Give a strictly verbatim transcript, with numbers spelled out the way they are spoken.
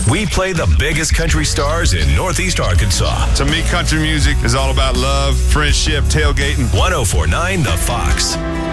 We play the biggest country stars in Northeast Arkansas. To me, country music is all about love, friendship, tailgating. one oh four point nine The Fox.